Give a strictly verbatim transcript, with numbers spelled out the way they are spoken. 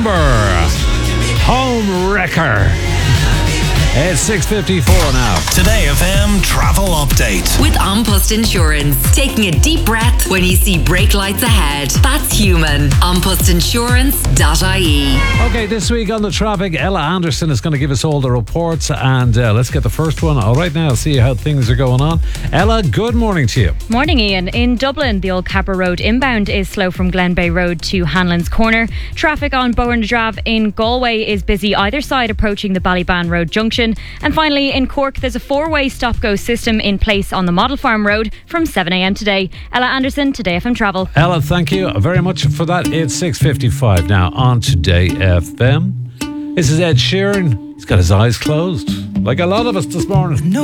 number. Home Wrecker. It's six fifty-four now. Today F M travel update. With An Post Insurance. Taking a deep breath when you see brake lights ahead. That's human. an post insurance dot I E. Okay, this week on the traffic, Ella Anderson is going to give us all the reports, and uh, let's get the first one. All right, now, see how things are going on. Ella, good morning to you. Morning, Ian. In Dublin, the Old Capper Road inbound is slow from Glenbeigh Road to Hanlon's Corner. Traffic on Bowen-Drave in Galway is busy either side approaching the Ballyban Road junction. And finally, in Cork, there's a four-way stop-go system in place on the Model Farm Road from seven a.m. today. Ella Anderson, Today F M Travel. Ella, thank you very much for that. It's six fifty-five now on Today F M. This is Ed Sheeran. He's got his eyes closed, like a lot of us this morning. No.